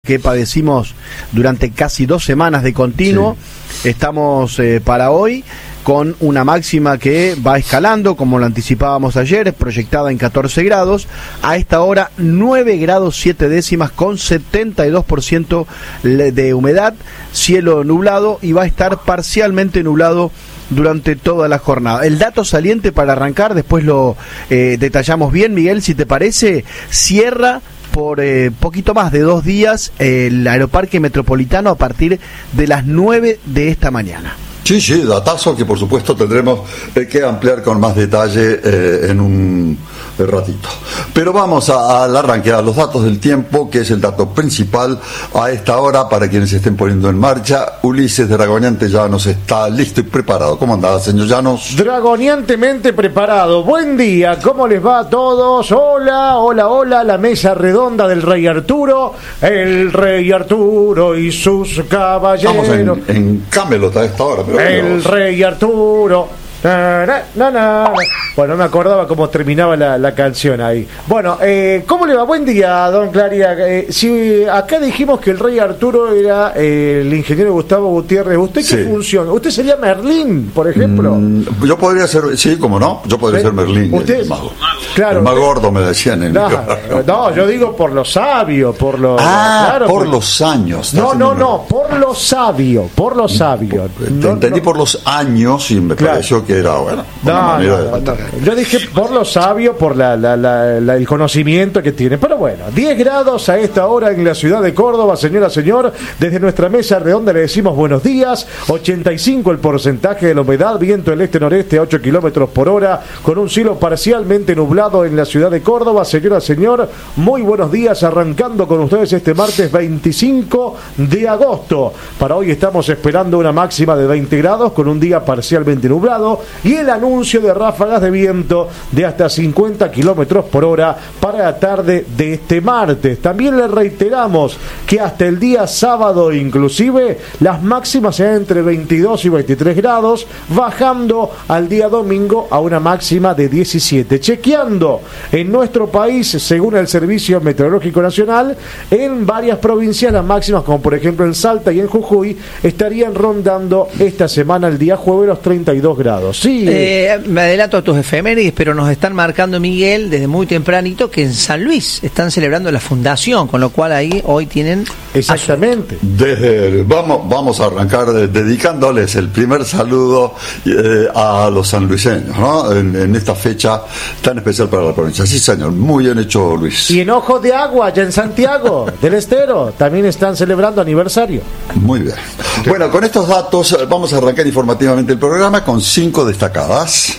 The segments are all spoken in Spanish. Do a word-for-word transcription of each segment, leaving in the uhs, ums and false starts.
que padecimos durante casi dos semanas de continuo. Sí. Estamos eh, para hoy con una máxima que va escalando, como lo anticipábamos ayer, proyectada en catorce grados, a esta hora nueve grados siete décimas con setenta y dos por ciento de humedad, cielo nublado, y va a estar parcialmente nublado durante toda la jornada. El dato saliente para arrancar, después lo eh, detallamos bien, Miguel, si te parece, cierra por eh, poquito más de dos días eh, el Aeroparque Metropolitano a partir de las nueve de esta mañana. Sí, sí, datazo que por supuesto tendremos eh, que ampliar con más detalle eh, en un eh, ratito. Pero vamos a, al arranque, a los datos del tiempo, que es el dato principal a esta hora para quienes se estén poniendo en marcha. Ulises Dragoneante Llanos está listo y preparado. ¿Cómo anda, señor Llanos? Dragoneantemente preparado. Buen día, ¿cómo les va a todos? Hola, hola, hola, la mesa redonda del Rey Arturo. El Rey Arturo y sus caballeros. Estamos en, en Camelot a esta hora, pero el Rey Arturo. Na, na, na, na. Bueno, no me acordaba cómo terminaba la, la canción ahí. Bueno, eh, ¿cómo le va? Buen día, don Claria. Eh, si acá dijimos que el Rey Arturo era eh, el ingeniero Gustavo Gutiérrez, ¿usted qué sí. función? ¿Usted sería Merlín, por ejemplo? Mm, yo podría ser, sí, ¿cómo no? Yo podría ¿Sí? ser Merlín, ¿Usted? el mago. Claro, el más usted... gordo me decían en no, no, yo digo por lo sabio, por lo... Ah, claro, por, por los años. No, no, no, por lo sabio, por lo sabio. Te no, entendí no. por los años y me claro. pareció que era, bueno, no, una manera no, de no, no. Yo dije por lo sabio, por la, la, la, la, el conocimiento que tiene. Pero bueno, diez grados a esta hora en la ciudad de Córdoba, señora, señor. Desde nuestra mesa redonda le decimos buenos días. ochenta y cinco el porcentaje de la humedad, viento del este-noreste a ocho kilómetros por hora, con un cielo parcialmente nublado en la ciudad de Córdoba. Señora, señor, muy buenos días, arrancando con ustedes este martes veinticinco de agosto. Para hoy estamos esperando una máxima de veinte grados, con un día parcialmente nublado, y el anuncio de ráfagas de viento de hasta cincuenta kilómetros por hora para la tarde de este martes. También le reiteramos que hasta el día sábado inclusive las máximas serán entre veintidós y veintitrés grados, bajando al día domingo a una máxima de diecisiete. Chequeando en nuestro país, según el Servicio Meteorológico Nacional, en varias provincias las máximas, como por ejemplo en Salta y en Jujuy, estarían rondando esta semana, el día jueves, los treinta y dos grados. Sí. Eh, me adelanto a tus efemérides, pero nos están marcando, Miguel, desde muy tempranito, que en San Luis están celebrando la fundación, con lo cual ahí hoy tienen... Exactamente. Desde, vamos, vamos a arrancar de, dedicándoles el primer saludo eh, a los sanluiseños, ¿no? En, en esta fecha tan especial para la provincia. Sí, señor, muy bien hecho, Luis. Y en Ojos de Agua, allá en Santiago del Estero, también están celebrando aniversario. Muy bien. Bueno, con estos datos vamos a arrancar informativamente el programa con cinco destacadas.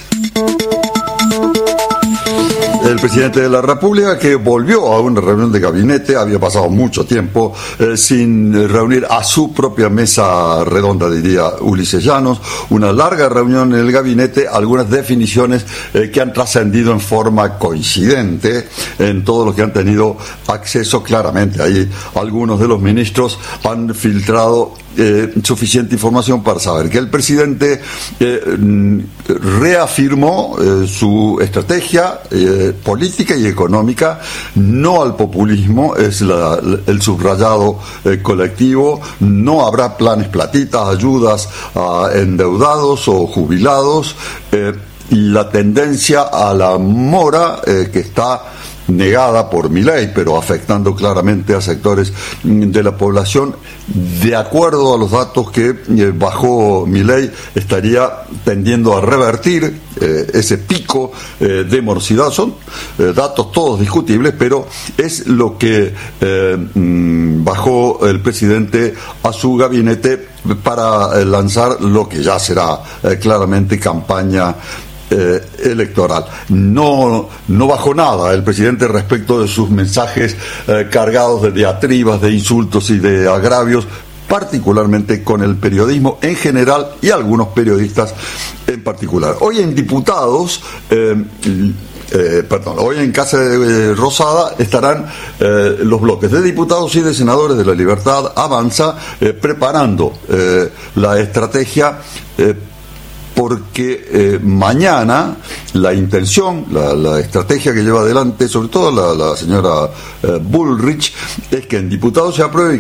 El presidente de la República, que volvió a una reunión de gabinete, había pasado mucho tiempo eh, sin reunir a su propia mesa redonda, diría Ulises Llanos, una larga reunión en el gabinete, algunas definiciones eh, que han trascendido en forma coincidente en todo lo que han tenido acceso. Claramente ahí algunos de los ministros han filtrado Eh, suficiente información para saber que el presidente eh, reafirmó eh, su estrategia eh, política y económica, no al populismo, es la, el subrayado eh, colectivo. No habrá planes platitas, ayudas a endeudados o jubilados, eh, y la tendencia a la mora eh, que está negada por Milei, pero afectando claramente a sectores de la población. De acuerdo a los datos que eh, bajó Milei, estaría tendiendo a revertir eh, ese pico eh, de morosidad. Son eh, datos todos discutibles, pero es lo que eh, bajó el presidente a su gabinete para eh, lanzar lo que ya será eh, claramente campaña Eh, electoral. No, no bajó nada el presidente respecto de sus mensajes eh, cargados de diatribas, de insultos y de agravios, particularmente con el periodismo en general y algunos periodistas en particular. Hoy en diputados, eh, eh, perdón, hoy en Casa de Rosada estarán eh, los bloques de diputados y de senadores de La Libertad Avanza eh, preparando eh, la estrategia eh, porque eh, mañana la intención, la, la estrategia que lleva adelante, sobre todo la, la señora eh, Bullrich, es que en diputados se apruebe